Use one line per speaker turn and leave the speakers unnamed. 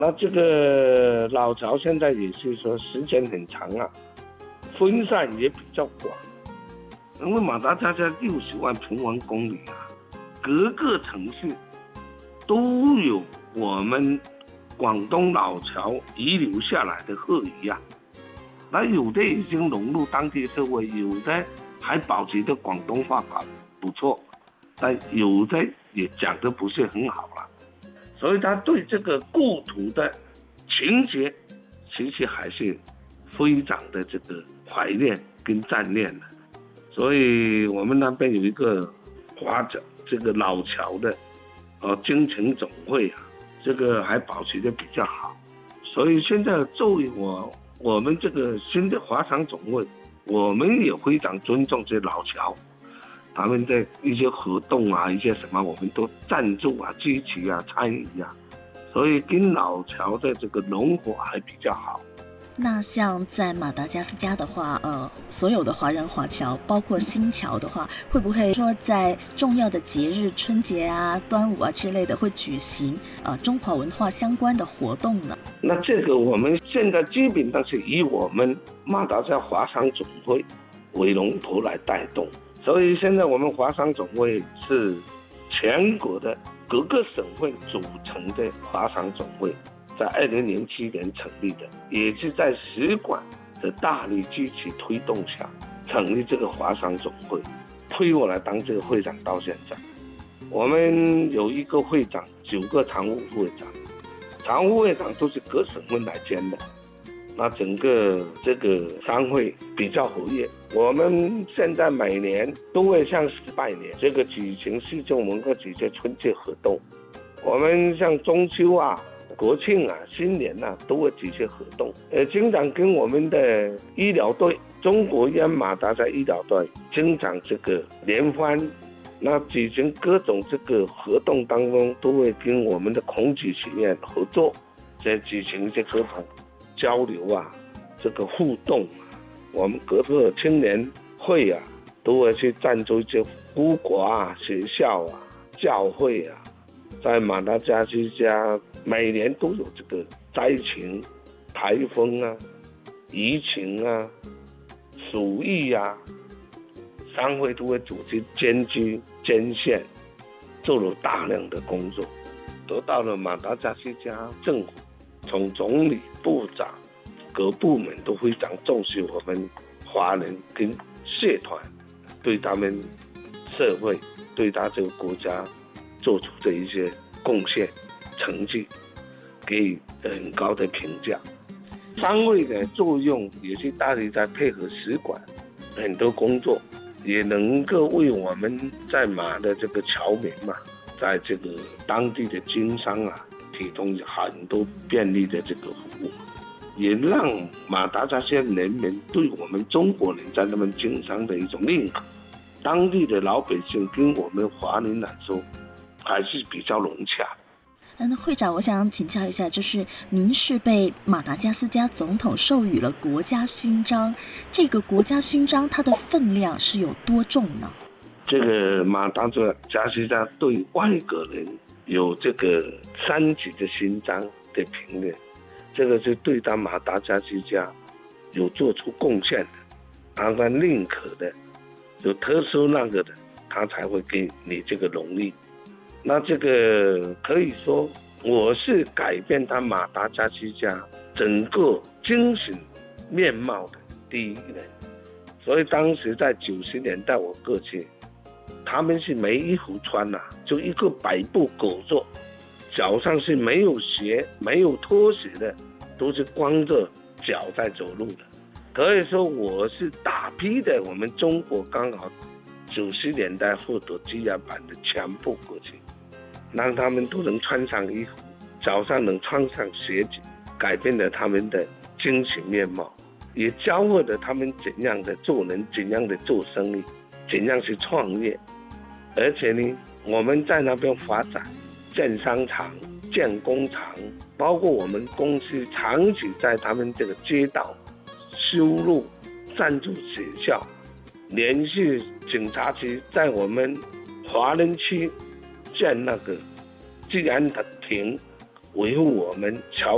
那这个老桥现在也是说时间很长啊，分散也比较广，因为马达加斯加60万平方公里啊，各个城市都有我们广东老桥遗留下来的贺语啊。那有的已经融入当地社会，有的还保持着广东话不错，但有的也讲得不是很好了。所以他对这个故土的情节，其实还是非常的这个怀念跟赞念的。所以我们那边有一个这个老桥的京城总会啊，这个还保持得比较好。所以现在作为我们这个新的华商总会，我们也非常尊重这老桥。他们的一些活动啊，一些什么，我们都赞助啊、支持啊、参与啊，所以跟老桥的这个融合还比较好。
那像在马达加斯加的话，所有的华人华侨，包括新桥的话，会不会说在重要的节日，春节啊、端午啊之类的，会举行中华文化相关的活动呢？
那这个我们现在基本上是以我们马达加斯加华商总会为龙头来带动。所以现在我们华商总会是全国的各个省会组成的华商总会，在2007年成立的，也是在使馆的大力支持推动下成立这个华商总会，推我来当这个会长到现在。我们有一个会长，9个常务会长，常务会长都是各省会来兼的。那整个这个商会比较活跃，我们现在每年都会像400年这个举行市政文化节、春节活动，我们像中秋啊、国庆啊、新年啊都会举行活动。经常跟我们的医疗队，中国医院马达加医疗队经常这个联欢，那举行各种这个活动当中，都会跟我们的孔子学院合作，在举行一些各种交流啊，这个互动啊，我们各个青年会啊，都会去赞助一些孤国啊、学校啊、教会啊，在马达加斯加每年都有这个灾情、台风啊、疫情啊、鼠疫啊，商会都会组织捐居捐献，做了大量的工作，得到了马达加斯加政府从总理、部长各部门都非常重视我们华人跟社团对他们社会、对他这个国家做出的一些贡献成绩，给予很高的评价。商会的作用也是大力在配合使馆很多工作，也能够为我们在马的这个侨民嘛，在这个当地的经商啊，提供很多便利的这个服务，也让马达加斯加人民对我们中国人在那边经商的一种认可。当地的老百姓跟我们华人来说，还是比较融洽。
那会长，我想请教一下，就是您是被马达加斯加总统授予了国家勋章，这个国家勋章它的分量是有多重呢？
这个马达加斯加对外国人有这个3级的勋章的评论，这个是对他马达加斯加有做出贡献的，他认可的，有特殊那个的，他才会给你这个荣誉。那这个可以说我是改变他马达加斯加整个精神面貌的第一人。所以当时在90年代我过去，他们是没衣服穿啊，就一个摆布狗坐，脚上是没有鞋、没有拖鞋的，都是光着脚在走路的。可以说我是大批的我们中国刚好90年代获得积压版的全部过去，让他们都能穿上衣服，脚上能穿上鞋子，改变了他们的精神面貌，也教会了他们怎样的做人，怎样的做生意，怎样去创业。而且呢，我们在那边发展建商场、建工厂，包括我们公司长期在他们这个街道修路、赞助学校，连续警察局在我们华人区建那个治安的亭，维护我们侨